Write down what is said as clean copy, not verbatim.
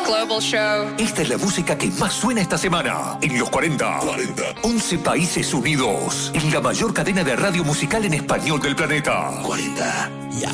Global Show. Esta es la música que más suena esta semana. En los 40. 11 países unidos. En la mayor cadena de radio musical en español del planeta. 40. Y